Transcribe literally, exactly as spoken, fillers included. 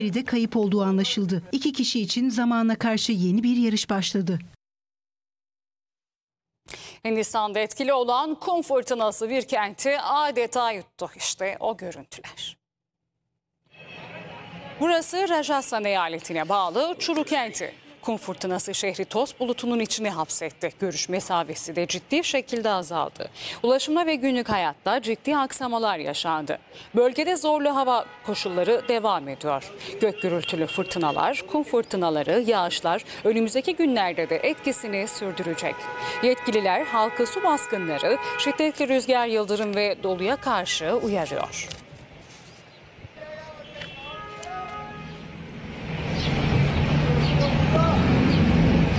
de kayıp olduğu anlaşıldı. İki kişi için zamana karşı yeni bir yarış başladı. Hindistan'da etkili olan kum fırtınası bir kenti adeta yuttu. İşte o görüntüler. Burası Rajasthan eyaletine bağlı Çuru kenti. Kum fırtınası şehri toz bulutunun içine hapsetti. Görüş mesafesi de ciddi şekilde azaldı. Ulaşımda ve günlük hayatta ciddi aksamalar yaşandı. Bölgede zorlu hava koşulları devam ediyor. Gök gürültülü fırtınalar, kum fırtınaları, yağışlar önümüzdeki günlerde de etkisini sürdürecek. Yetkililer halkı su baskınları, şiddetli rüzgar, yıldırım ve doluya karşı uyarıyor.